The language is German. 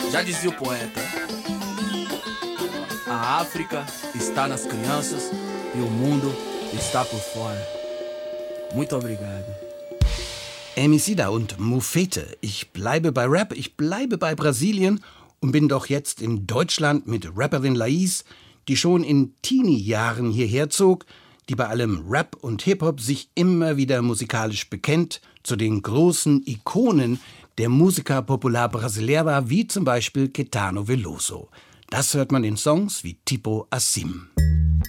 Já dizia o poeta: a África está nas crianças e o mundo está por fora. Muito obrigado. Emicida und Mufete. Ich bleibe bei Rap, ich bleibe bei Brasilien und bin doch jetzt in Deutschland mit Rapperin Lais, die schon in Teenie-Jahren hierher zog, die bei allem Rap und Hip-Hop sich immer wieder musikalisch bekennt, zu den großen Ikonen der Música Popular Brasileira, wie zum Beispiel Caetano Veloso. Das hört man in Songs wie Tipo Assim.